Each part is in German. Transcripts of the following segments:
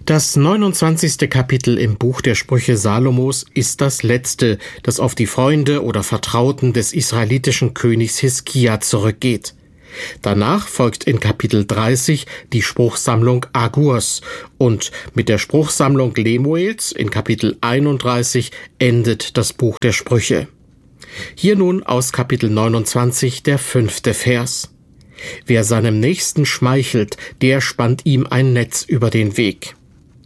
Das 29. Kapitel im Buch der Sprüche Salomos ist das letzte, das auf die Freunde oder Vertrauten des israelitischen Königs Hiskia zurückgeht. Danach folgt in Kapitel 30 die Spruchsammlung Agurs und mit der Spruchsammlung Lemuels in Kapitel 31 endet das Buch der Sprüche. Hier nun aus Kapitel 29 der 5. Vers. Wer seinem Nächsten schmeichelt, der spannt ihm ein Netz über den Weg.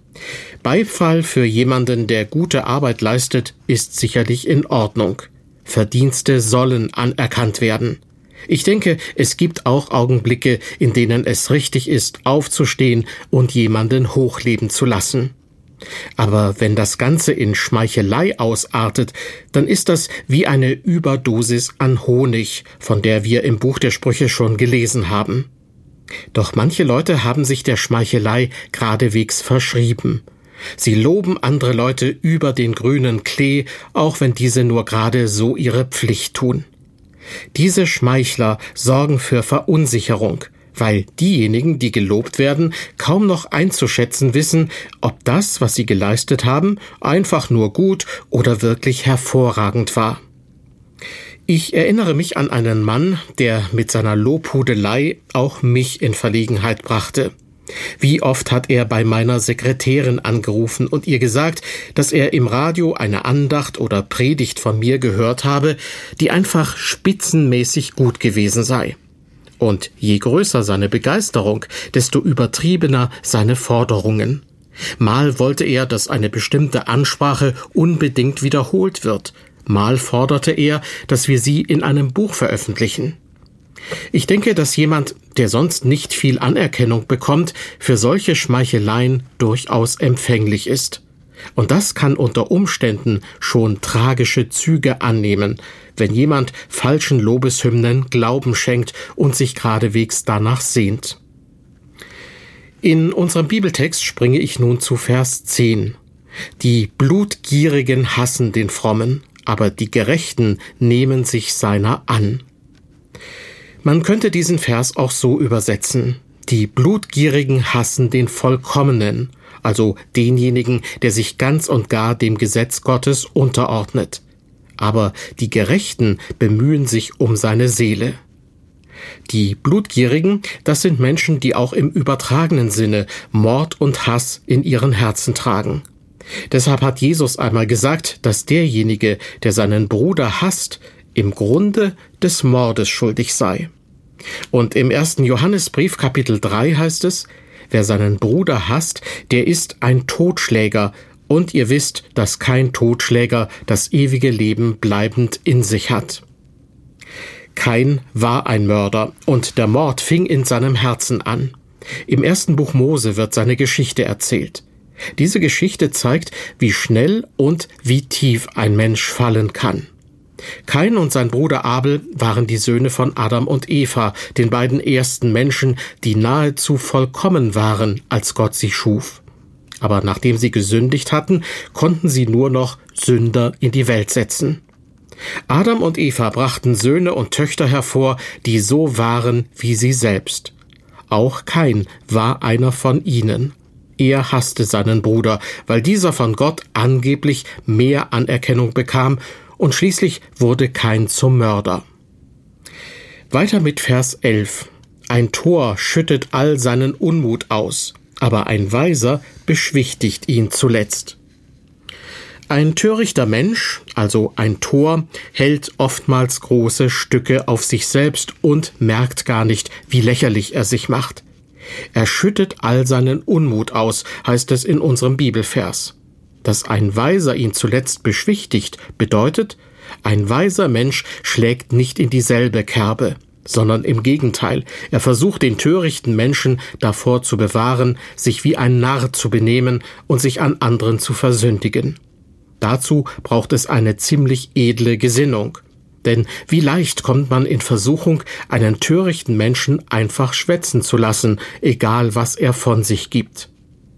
Beifall für jemanden, der gute Arbeit leistet, ist sicherlich in Ordnung. Verdienste sollen anerkannt werden. Ich denke, es gibt auch Augenblicke, in denen es richtig ist, aufzustehen und jemanden hochleben zu lassen. Aber wenn das Ganze in Schmeichelei ausartet, dann ist das wie eine Überdosis an Honig, von der wir im Buch der Sprüche schon gelesen haben. Doch manche Leute haben sich der Schmeichelei geradewegs verschrieben. Sie loben andere Leute über den grünen Klee, auch wenn diese nur gerade so ihre Pflicht tun. Diese Schmeichler sorgen für Verunsicherung, weil diejenigen, die gelobt werden, kaum noch einzuschätzen wissen, ob das, was sie geleistet haben, einfach nur gut oder wirklich hervorragend war. Ich erinnere mich an einen Mann, der mit seiner Lobhudelei auch mich in Verlegenheit brachte. Wie oft hat er bei meiner Sekretärin angerufen und ihr gesagt, dass er im Radio eine Andacht oder Predigt von mir gehört habe, die einfach spitzenmäßig gut gewesen sei. Und je größer seine Begeisterung, desto übertriebener seine Forderungen. Mal wollte er, dass eine bestimmte Ansprache unbedingt wiederholt wird. Mal forderte er, dass wir sie in einem Buch veröffentlichen. Ich denke, dass jemand, der sonst nicht viel Anerkennung bekommt, für solche Schmeicheleien durchaus empfänglich ist. Und das kann unter Umständen schon tragische Züge annehmen, wenn jemand falschen Lobeshymnen Glauben schenkt und sich geradewegs danach sehnt. In unserem Bibeltext springe ich nun zu Vers 10. Die Blutgierigen hassen den Frommen, aber die Gerechten nehmen sich seiner an. Man könnte diesen Vers auch so übersetzen. Die Blutgierigen hassen den Vollkommenen, also denjenigen, der sich ganz und gar dem Gesetz Gottes unterordnet. Aber die Gerechten bemühen sich um seine Seele. Die Blutgierigen, das sind Menschen, die auch im übertragenen Sinne Mord und Hass in ihren Herzen tragen. Deshalb hat Jesus einmal gesagt, dass derjenige, der seinen Bruder hasst, im Grunde des Mordes schuldig sei. Und im 1. Johannesbrief Kapitel 3 heißt es, wer seinen Bruder hasst, der ist ein Totschläger, und ihr wisst, dass kein Totschläger das ewige Leben bleibend in sich hat. Kain war ein Mörder, und der Mord fing in seinem Herzen an. Im 1. Buch Mose wird seine Geschichte erzählt. Diese Geschichte zeigt, wie schnell und wie tief ein Mensch fallen kann. Kain und sein Bruder Abel waren die Söhne von Adam und Eva, den beiden ersten Menschen, die nahezu vollkommen waren, als Gott sie schuf. Aber nachdem sie gesündigt hatten, konnten sie nur noch Sünder in die Welt setzen. Adam und Eva brachten Söhne und Töchter hervor, die so waren wie sie selbst. Auch Kain war einer von ihnen. Er hasste seinen Bruder, weil dieser von Gott angeblich mehr Anerkennung bekam, und schließlich wurde Kain zum Mörder. Weiter mit Vers 11. Ein Tor schüttet all seinen Unmut aus, aber ein Weiser beschwichtigt ihn zuletzt. Ein törichter Mensch, also ein Tor, hält oftmals große Stücke auf sich selbst und merkt gar nicht, wie lächerlich er sich macht. Er schüttet all seinen Unmut aus, heißt es in unserem Bibelvers. Dass ein Weiser ihn zuletzt beschwichtigt, bedeutet, ein weiser Mensch schlägt nicht in dieselbe Kerbe, sondern im Gegenteil, er versucht den törichten Menschen davor zu bewahren, sich wie ein Narr zu benehmen und sich an anderen zu versündigen. Dazu braucht es eine ziemlich edle Gesinnung. Denn wie leicht kommt man in Versuchung, einen törichten Menschen einfach schwätzen zu lassen, egal was er von sich gibt.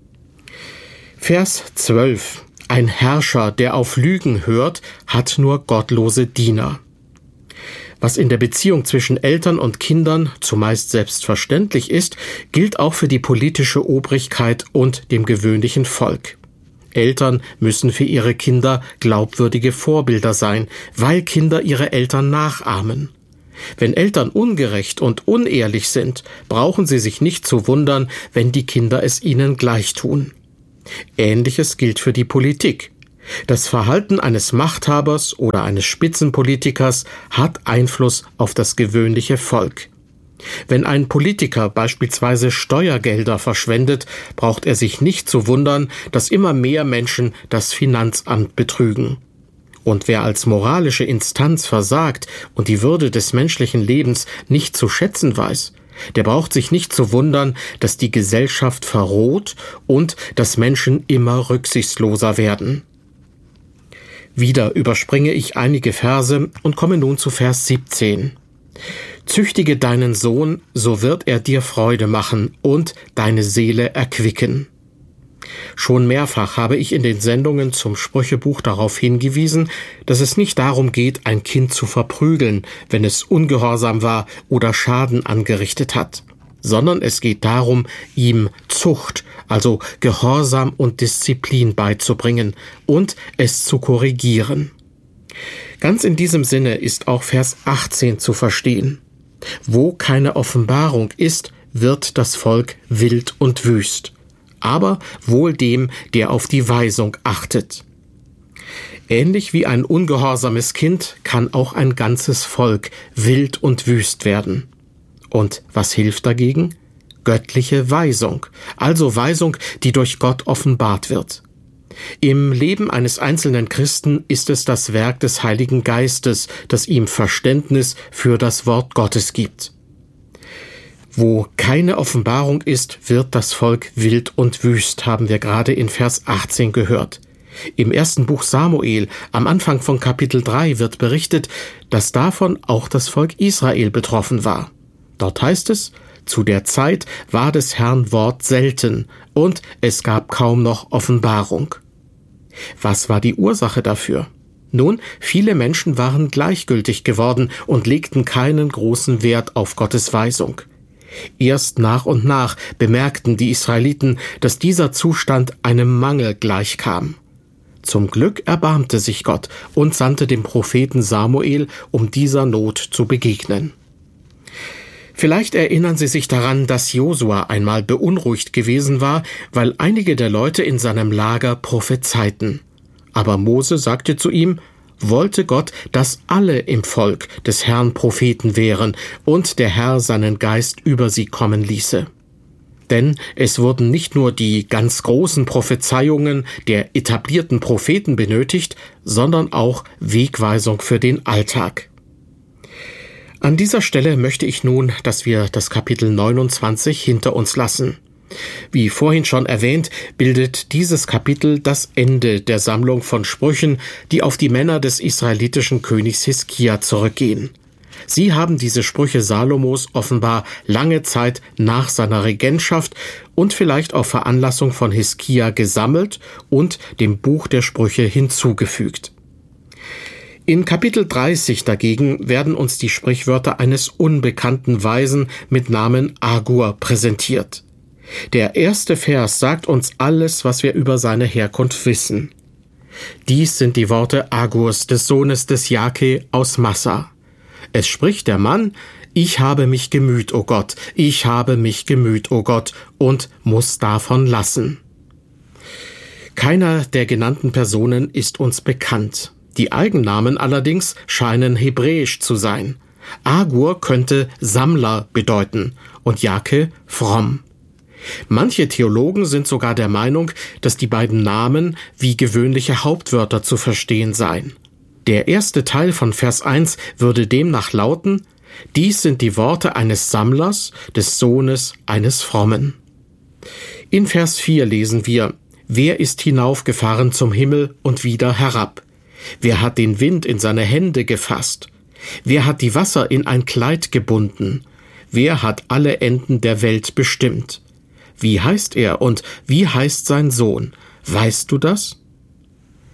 Vers 12. Ein Herrscher, der auf Lügen hört, hat nur gottlose Diener. Was in der Beziehung zwischen Eltern und Kindern zumeist selbstverständlich ist, gilt auch für die politische Obrigkeit und dem gewöhnlichen Volk. Eltern müssen für ihre Kinder glaubwürdige Vorbilder sein, weil Kinder ihre Eltern nachahmen. Wenn Eltern ungerecht und unehrlich sind, brauchen sie sich nicht zu wundern, wenn die Kinder es ihnen gleich tun. Ähnliches gilt für die Politik. Das Verhalten eines Machthabers oder eines Spitzenpolitikers hat Einfluss auf das gewöhnliche Volk. Wenn ein Politiker beispielsweise Steuergelder verschwendet, braucht er sich nicht zu wundern, dass immer mehr Menschen das Finanzamt betrügen. Und wer als moralische Instanz versagt und die Würde des menschlichen Lebens nicht zu schätzen weiß, der braucht sich nicht zu wundern, dass die Gesellschaft verroht und dass Menschen immer rücksichtsloser werden. Wieder überspringe ich einige Verse und komme nun zu Vers 17. Züchtige deinen Sohn, so wird er dir Freude machen und deine Seele erquicken. Schon mehrfach habe ich in den Sendungen zum Sprüchebuch darauf hingewiesen, dass es nicht darum geht, ein Kind zu verprügeln, wenn es ungehorsam war oder Schaden angerichtet hat, sondern es geht darum, ihm Zucht, also Gehorsam und Disziplin beizubringen und es zu korrigieren. Ganz in diesem Sinne ist auch Vers 18 zu verstehen. Wo keine Offenbarung ist, wird das Volk wild und wüst. Aber wohl dem, der auf die Weisung achtet. Ähnlich wie ein ungehorsames Kind kann auch ein ganzes Volk wild und wüst werden. Und was hilft dagegen? Göttliche Weisung, also Weisung, die durch Gott offenbart wird. Im Leben eines einzelnen Christen ist es das Werk des Heiligen Geistes, das ihm Verständnis für das Wort Gottes gibt. Wo keine Offenbarung ist, wird das Volk wild und wüst, haben wir gerade in Vers 18 gehört. Im ersten Buch Samuel, am Anfang von Kapitel 3, wird berichtet, dass davon auch das Volk Israel betroffen war. Dort heißt es, zu der Zeit war des Herrn Wort selten und es gab kaum noch Offenbarung. Was war die Ursache dafür? Nun, viele Menschen waren gleichgültig geworden und legten keinen großen Wert auf Gottes Weisung. Erst nach und nach bemerkten die Israeliten, dass dieser Zustand einem Mangel gleichkam. Zum Glück erbarmte sich Gott und sandte den Propheten Samuel, um dieser Not zu begegnen. Vielleicht erinnern Sie sich daran, dass Josua einmal beunruhigt gewesen war, weil einige der Leute in seinem Lager prophezeiten. Aber Mose sagte zu ihm, wollte Gott, dass alle im Volk des Herrn Propheten wären und der Herr seinen Geist über sie kommen ließe. Denn es wurden nicht nur die ganz großen Prophezeiungen der etablierten Propheten benötigt, sondern auch Wegweisung für den Alltag. An dieser Stelle möchte ich nun, dass wir das Kapitel 29 hinter uns lassen. Wie vorhin schon erwähnt, bildet dieses Kapitel das Ende der Sammlung von Sprüchen, die auf die Männer des israelitischen Königs Hiskia zurückgehen. Sie haben diese Sprüche Salomos offenbar lange Zeit nach seiner Regentschaft und vielleicht auf Veranlassung von Hiskia gesammelt und dem Buch der Sprüche hinzugefügt. In Kapitel 30 dagegen werden uns die Sprichwörter eines unbekannten Weisen mit Namen Agur präsentiert. Der erste Vers sagt uns alles, was wir über seine Herkunft wissen. Dies sind die Worte Agurs, des Sohnes des Jake aus Massa. Es spricht der Mann, ich habe mich gemüht, o Gott, ich habe mich gemüht, o Gott, und muss davon lassen. Keiner der genannten Personen ist uns bekannt. Die Eigennamen allerdings scheinen hebräisch zu sein. Agur könnte Sammler bedeuten und Jake fromm. Manche Theologen sind sogar der Meinung, dass die beiden Namen wie gewöhnliche Hauptwörter zu verstehen seien. Der erste Teil von Vers 1 würde demnach lauten, dies sind die Worte eines Sammlers, des Sohnes eines Frommen. In Vers 4 lesen wir, wer ist hinaufgefahren zum Himmel und wieder herab? Wer hat den Wind in seine Hände gefasst? Wer hat die Wasser in ein Kleid gebunden? Wer hat alle Enden der Welt bestimmt? Wie heißt er und wie heißt sein Sohn? Weißt du das?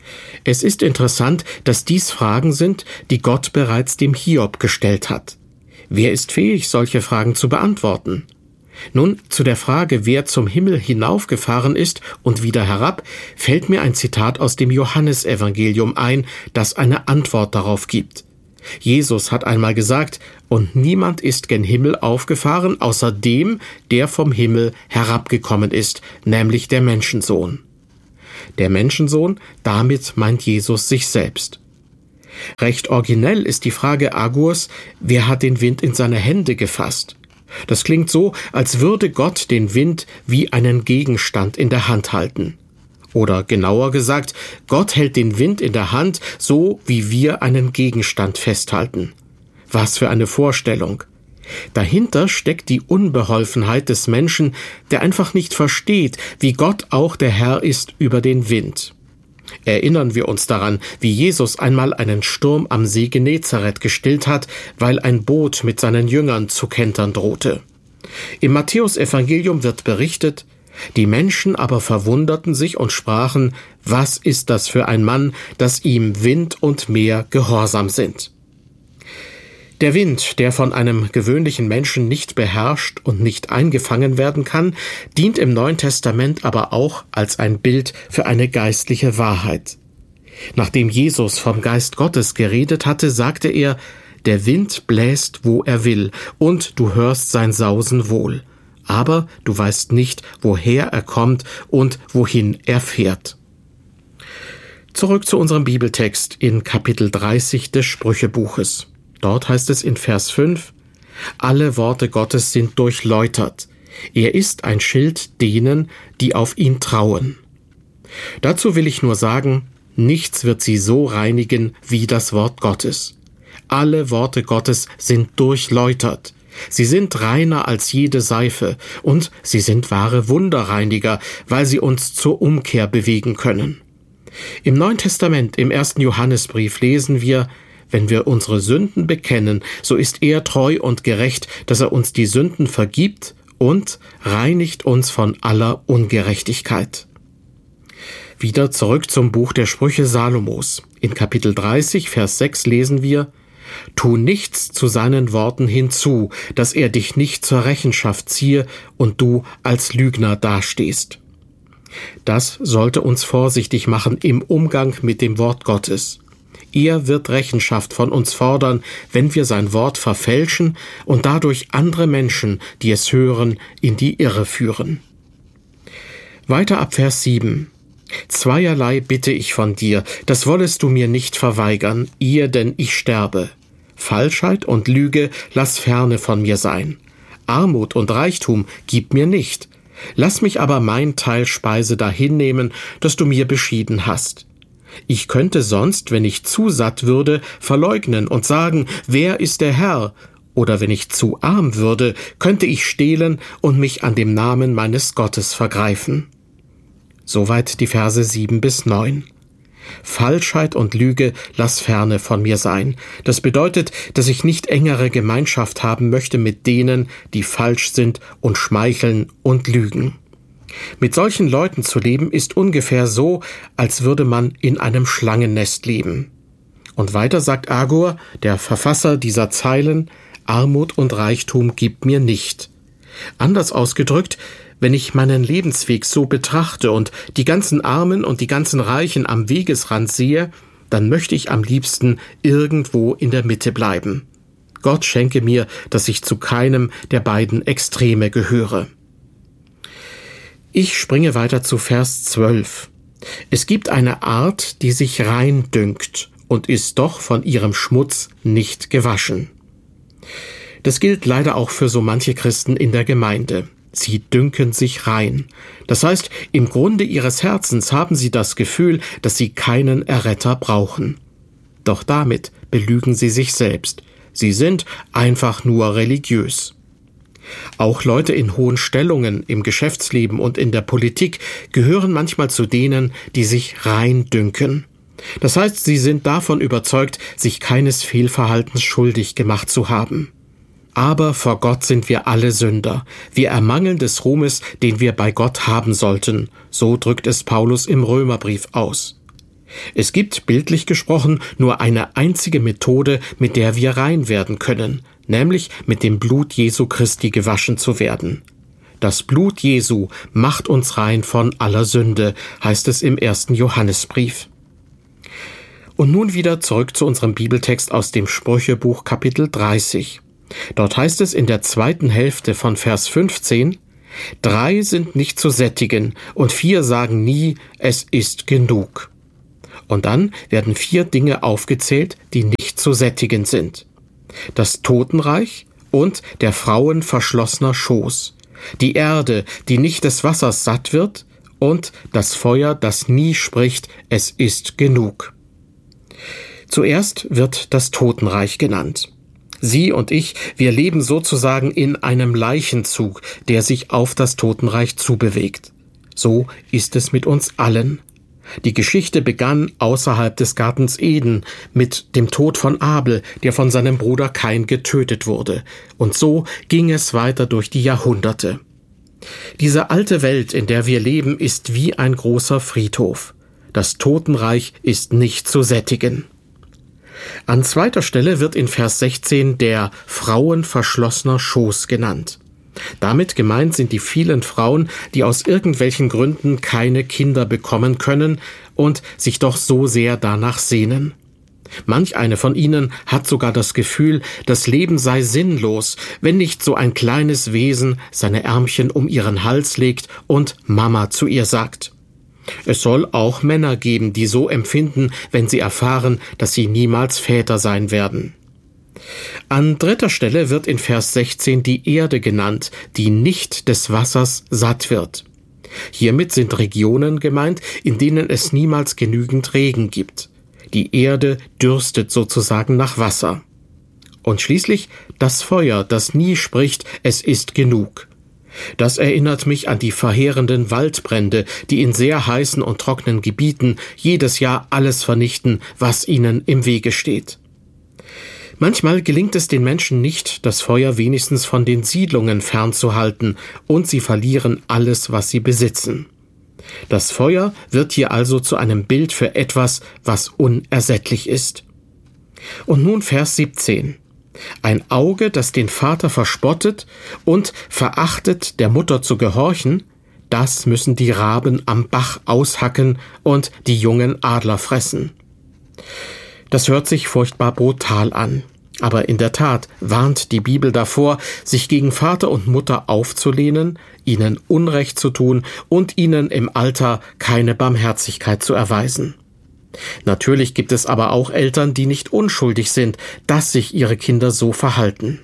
Es ist interessant, dass dies Fragen sind, die Gott bereits dem Hiob gestellt hat. Wer ist fähig, solche Fragen zu beantworten? Nun, zu der Frage, wer zum Himmel hinaufgefahren ist und wieder herab, fällt mir ein Zitat aus dem Johannesevangelium ein, das eine Antwort darauf gibt. Jesus hat einmal gesagt, und niemand ist gen Himmel aufgefahren, außer dem, der vom Himmel herabgekommen ist, nämlich der Menschensohn. Der Menschensohn, damit meint Jesus sich selbst. Recht originell ist die Frage Agurs, wer hat den Wind in seine Hände gefasst? Das klingt so, als würde Gott den Wind wie einen Gegenstand in der Hand halten. Oder genauer gesagt, Gott hält den Wind in der Hand, so wie wir einen Gegenstand festhalten. Was für eine Vorstellung! Dahinter steckt die Unbeholfenheit des Menschen, der einfach nicht versteht, wie Gott auch der Herr ist über den Wind. Erinnern wir uns daran, wie Jesus einmal einen Sturm am See Genezareth gestillt hat, weil ein Boot mit seinen Jüngern zu kentern drohte. Im Matthäusevangelium wird berichtet, die Menschen aber verwunderten sich und sprachen, was ist das für ein Mann, dass ihm Wind und Meer gehorsam sind? Der Wind, der von einem gewöhnlichen Menschen nicht beherrscht und nicht eingefangen werden kann, dient im Neuen Testament aber auch als ein Bild für eine geistliche Wahrheit. Nachdem Jesus vom Geist Gottes geredet hatte, sagte er, der Wind bläst, wo er will, und du hörst sein Sausen wohl. Aber du weißt nicht, woher er kommt und wohin er fährt. Zurück zu unserem Bibeltext in Kapitel 30 des Sprüchebuches. Dort heißt es in Vers 5, alle Worte Gottes sind durchläutert. Er ist ein Schild denen, die auf ihn trauen. Dazu will ich nur sagen, nichts wird sie so reinigen wie das Wort Gottes. Alle Worte Gottes sind durchläutert. Sie sind reiner als jede Seife und sie sind wahre Wunderreiniger, weil sie uns zur Umkehr bewegen können. Im Neuen Testament, im 1. Johannesbrief lesen wir, wenn wir unsere Sünden bekennen, so ist er treu und gerecht, dass er uns die Sünden vergibt und reinigt uns von aller Ungerechtigkeit. Wieder zurück zum Buch der Sprüche Salomos. In Kapitel 30, Vers 6 lesen wir, tu nichts zu seinen Worten hinzu, dass er dich nicht zur Rechenschaft ziehe und du als Lügner dastehst. Das sollte uns vorsichtig machen im Umgang mit dem Wort Gottes. Er wird Rechenschaft von uns fordern, wenn wir sein Wort verfälschen und dadurch andere Menschen, die es hören, in die Irre führen. Weiter ab Vers 7. Zweierlei bitte ich von dir, das wollest du mir nicht verweigern, ehe denn ich sterbe. Falschheit und Lüge lass ferne von mir sein. Armut und Reichtum gib mir nicht. Lass mich aber mein Teil Speise dahinnehmen, das du mir beschieden hast. Ich könnte sonst, wenn ich zu satt würde, verleugnen und sagen, wer ist der Herr? Oder wenn ich zu arm würde, könnte ich stehlen und mich an dem Namen meines Gottes vergreifen. Soweit die Verse 7 bis 9. Falschheit und Lüge lass ferne von mir sein. Das bedeutet, dass ich nicht engere Gemeinschaft haben möchte mit denen, die falsch sind und schmeicheln und lügen. Mit solchen Leuten zu leben ist ungefähr so, als würde man in einem Schlangennest leben. Und weiter sagt Agur, der Verfasser dieser Zeilen, Armut und Reichtum gibt mir nicht. Anders ausgedrückt, wenn ich meinen Lebensweg so betrachte und die ganzen Armen und die ganzen Reichen am Wegesrand sehe, dann möchte ich am liebsten irgendwo in der Mitte bleiben. Gott schenke mir, dass ich zu keinem der beiden Extreme gehöre. Ich springe weiter zu Vers 12. Es gibt eine Art, die sich rein dünkt und ist doch von ihrem Schmutz nicht gewaschen. Das gilt leider auch für so manche Christen in der Gemeinde. Sie dünken sich rein. Das heißt, im Grunde ihres Herzens haben sie das Gefühl, dass sie keinen Erretter brauchen. Doch damit belügen sie sich selbst. Sie sind einfach nur religiös. Auch Leute in hohen Stellungen im Geschäftsleben und in der Politik gehören manchmal zu denen, die sich rein dünken. Das heißt, sie sind davon überzeugt, sich keines Fehlverhaltens schuldig gemacht zu haben. Aber vor Gott sind wir alle Sünder. Wir ermangeln des Ruhmes, den wir bei Gott haben sollten. So drückt es Paulus im Römerbrief aus. Es gibt, bildlich gesprochen, nur eine einzige Methode, mit der wir rein werden können, nämlich mit dem Blut Jesu Christi gewaschen zu werden. Das Blut Jesu macht uns rein von aller Sünde, heißt es im 1. Johannesbrief. Und nun wieder zurück zu unserem Bibeltext aus dem Sprüchebuch Kapitel 30. Dort heißt es in der zweiten Hälfte von Vers 15: 3 sind nicht zu sättigen und 4 sagen nie, es ist genug. Und dann werden 4 Dinge aufgezählt, die nicht zu sättigen sind. Das Totenreich und der Frauen verschlossener Schoß, die Erde, die nicht des Wassers satt wird, und das Feuer, das nie spricht, es ist genug. Zuerst wird das Totenreich genannt. Sie und ich, wir leben sozusagen in einem Leichenzug, der sich auf das Totenreich zubewegt. So ist es mit uns allen. Die Geschichte begann außerhalb des Gartens Eden mit dem Tod von Abel, der von seinem Bruder Kain getötet wurde. Und so ging es weiter durch die Jahrhunderte. Diese alte Welt, in der wir leben, ist wie ein großer Friedhof. Das Totenreich ist nicht zu sättigen. An zweiter Stelle wird in Vers 16 der Frauen verschlossener Schoß genannt. Damit gemeint sind die vielen Frauen, die aus irgendwelchen Gründen keine Kinder bekommen können und sich doch so sehr danach sehnen. Manch eine von ihnen hat sogar das Gefühl, das Leben sei sinnlos, wenn nicht so ein kleines Wesen seine Ärmchen um ihren Hals legt und Mama zu ihr sagt. Es soll auch Männer geben, die so empfinden, wenn sie erfahren, dass sie niemals Väter sein werden. An dritter Stelle wird in Vers 16 die Erde genannt, die nicht des Wassers satt wird. Hiermit sind Regionen gemeint, in denen es niemals genügend Regen gibt. Die Erde dürstet sozusagen nach Wasser. Und schließlich das Feuer, das nie spricht, es ist genug. Das erinnert mich an die verheerenden Waldbrände, die in sehr heißen und trockenen Gebieten jedes Jahr alles vernichten, was ihnen im Wege steht. Manchmal gelingt es den Menschen nicht, das Feuer wenigstens von den Siedlungen fernzuhalten, und sie verlieren alles, was sie besitzen. Das Feuer wird hier also zu einem Bild für etwas, was unersättlich ist. Und nun Vers 17. Ein Auge, das den Vater verspottet und verachtet, der Mutter zu gehorchen, das müssen die Raben am Bach aushacken und die jungen Adler fressen. Das hört sich furchtbar brutal an. Aber in der Tat warnt die Bibel davor, sich gegen Vater und Mutter aufzulehnen, ihnen Unrecht zu tun und ihnen im Alter keine Barmherzigkeit zu erweisen. Natürlich gibt es aber auch Eltern, die nicht unschuldig sind, dass sich ihre Kinder so verhalten.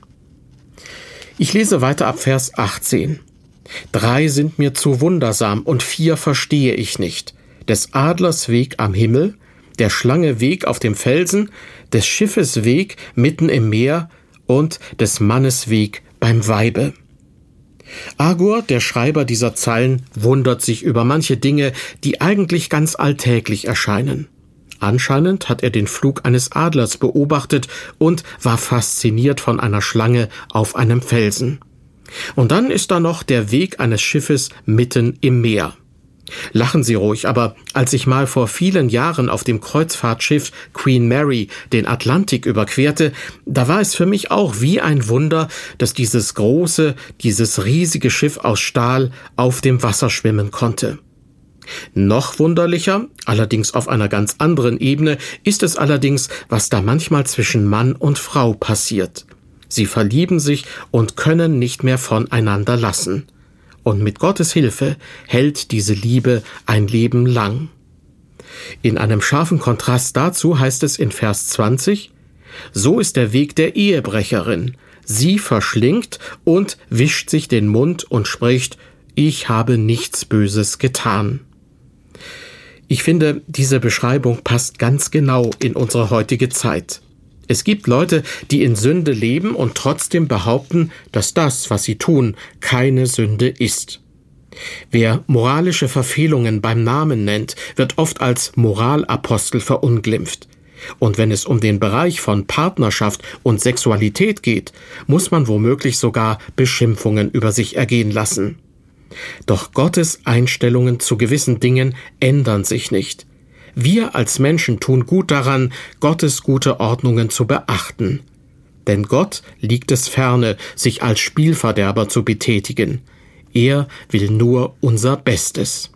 Ich lese weiter ab Vers 18. 3 sind mir zu wundersam und 4 verstehe ich nicht. Des Adlers Weg am Himmel, der Schlange Weg auf dem Felsen, des Schiffes Weg mitten im Meer und des Mannes Weg beim Weibe. Agur, der Schreiber dieser Zeilen, wundert sich über manche Dinge, die eigentlich ganz alltäglich erscheinen. Anscheinend hat er den Flug eines Adlers beobachtet und war fasziniert von einer Schlange auf einem Felsen. Und dann ist da noch der Weg eines Schiffes mitten im Meer. Lachen Sie ruhig, aber als ich mal vor vielen Jahren auf dem Kreuzfahrtschiff Queen Mary den Atlantik überquerte, da war es für mich auch wie ein Wunder, dass dieses riesige Schiff aus Stahl auf dem Wasser schwimmen konnte. Noch wunderlicher, allerdings auf einer ganz anderen Ebene, ist es allerdings, was da manchmal zwischen Mann und Frau passiert. Sie verlieben sich und können nicht mehr voneinander lassen. Und mit Gottes Hilfe hält diese Liebe ein Leben lang. In einem scharfen Kontrast dazu heißt es in Vers 20, so ist der Weg der Ehebrecherin. Sie verschlingt und wischt sich den Mund und spricht, ich habe nichts Böses getan. Ich finde, diese Beschreibung passt ganz genau in unsere heutige Zeit. Es gibt Leute, die in Sünde leben und trotzdem behaupten, dass das, was sie tun, keine Sünde ist. Wer moralische Verfehlungen beim Namen nennt, wird oft als Moralapostel verunglimpft. Und wenn es um den Bereich von Partnerschaft und Sexualität geht, muss man womöglich sogar Beschimpfungen über sich ergehen lassen. Doch Gottes Einstellungen zu gewissen Dingen ändern sich nicht. Wir als Menschen tun gut daran, Gottes gute Ordnungen zu beachten. Denn Gott liegt es ferne, sich als Spielverderber zu betätigen. Er will nur unser Bestes.